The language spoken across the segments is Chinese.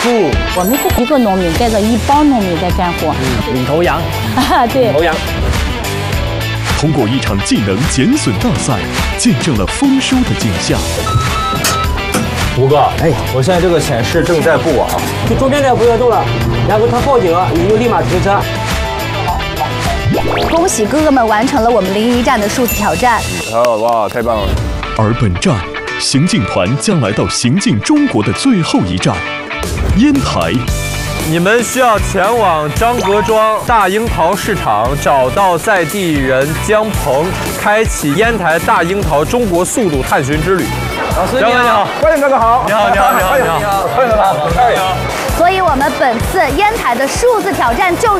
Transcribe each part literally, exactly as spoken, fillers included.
苦。 我们是一个农民带着一帮农民在干活。 嗯，领头羊。 啊，对。 头羊。 通过一场技能减损大赛，见证了丰收的景象。 吴哥，哎，我现在这个显示正在布网，就中间这不要动了，然后他报警了，你就立马停车。 恭喜哥哥们完成了我们临沂站的数字挑战。 好哇，太棒了！ 而本站，行进团将来到行进中国的最后一站——烟台。 你们需要前往张各庄大樱桃市场，找到在地人姜鹏，开启烟台大樱桃中国速度探寻之旅。 老师你好， 欢迎哥哥好。 你好，你好，你好，你好， 欢迎哥哥好。哎。 所以我们本次烟台的数字挑战就是。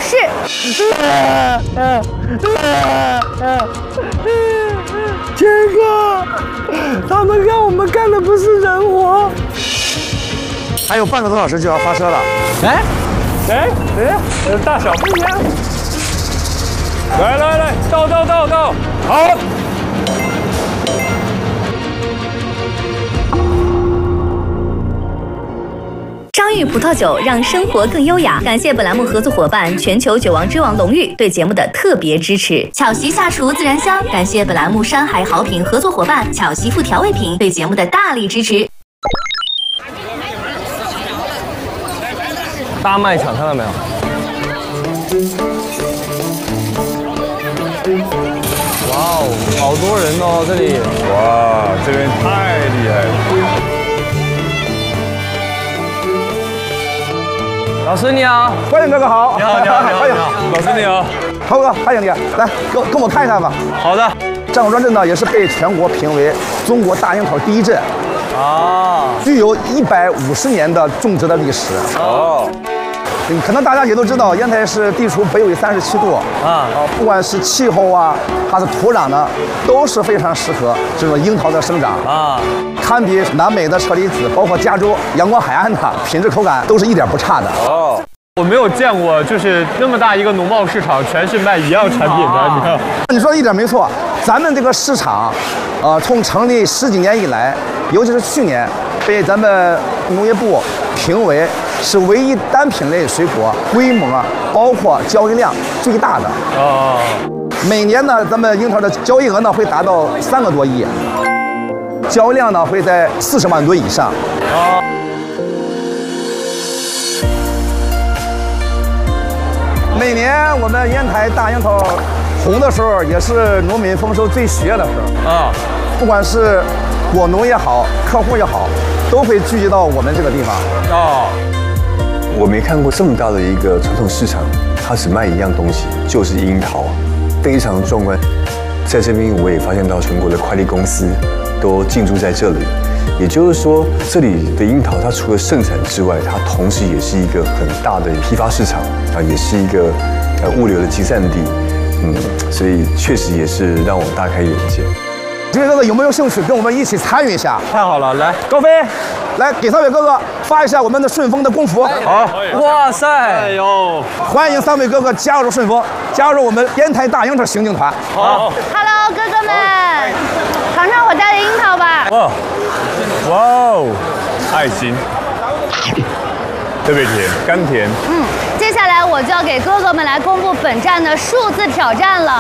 天哥，他们让我们干的不是人活。 还有半个多小时就要发车了。 哎，哎，哎，大小不一样。来来来，到到到到，好。 张裕葡萄酒让生活更优雅。感谢本栏目合作伙伴全球酒王之王龙玉对节目的特别支持。巧媳下厨自然香。感谢本栏目山海好品合作伙伴巧媳妇调味品对节目的大力支持。 大卖场看到没有？哇哦，好多人哦，这里。 哇，这边太厉害了。 老师你好， 欢迎哥哥好。 你好，你好，你好，你好，老师你好。 涛哥，欢迎你，来跟跟我看一下吧。 好的。 张各庄镇呢，也是被全国评为中国大樱桃第一镇。 啊， 具有一百五十年的种植的历史。哦。可能大家也都知道，烟台市地处北纬三十七度啊，不管是气候啊，还是土壤呢，都是非常适合这种樱桃的生长啊，堪比南美的车厘子，包括加州阳光海岸的品质口感都是一点不差的。哦， 我没有见过，就是那么大一个农贸市场，全是卖一样产品的。你看， 你说的一点没错，咱们这个市场，呃，从成立十几年以来，尤其是去年，被咱们农业部评为是唯一单品类水果规模包括交易量最大的哦。每年呢，咱们樱桃的交易额呢会达到三个多亿，交易量呢会在四十万吨以上。哦。每年我们烟台大樱桃红的时候，也是农民丰收最喜悦的时候啊。不管是果农也好，客户也好，都会聚集到我们这个地方哦。 我没看过这么大的一个传统市场，它只卖一样东西，就是樱桃，非常壮观。在这边我也发现到全国的快递公司都进驻在这里，也就是说，这里的樱桃它除了盛产之外，它同时也是一个很大的批发市场啊，也是一个呃物流的集散地，嗯，所以确实也是让我大开眼界。 这位哥哥有没有兴趣跟我们一起参与一下？ 太好了，来， 高飞，来给三位哥哥发一下我们的顺丰的工服。 好，哇塞，哎呦， 欢迎三位哥哥加入顺丰，加入我们烟台大樱桃行进团。 好 ，Hello， 哥哥们，尝尝我带的樱桃吧。 哇，哇哦，爱心，特别甜，甘甜。 嗯，接下来我就要给哥哥们来公布本站的数字挑战了。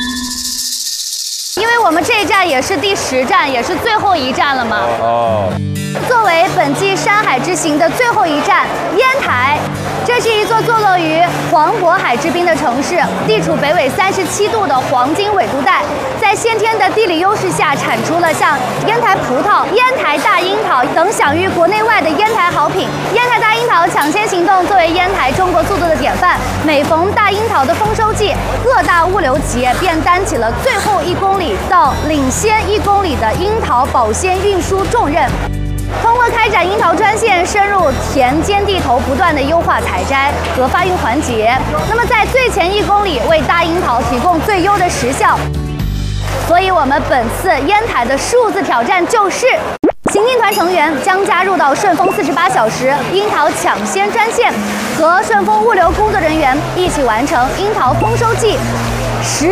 因为我们这一站也是第十站，也是最后一站了嘛。哦。作为本季山海之行的最后一站，烟台，这是一座坐落于黄渤海之滨的城市，地处北纬三十七度的黄金纬度带，在先天的地理优势下，产出了像烟台葡萄、烟台大樱桃等享誉国内外的烟台好品。烟台大樱桃抢先行动作为烟台中国速度的典范，每逢大樱桃的丰收季，各大物流企业便担起了最后一公里到领先一公里的樱桃保鲜运输重任。通过开展樱桃专线，深入田间地头，不断的优化采摘和发运环节。那么在最前一公里为大樱桃提供最优的时效。所以我们本次烟台的数字挑战就是，行进团成员将加入到顺丰四十八小时樱桃抢先专线，和顺丰物流工作人员一起完成樱桃丰收季十。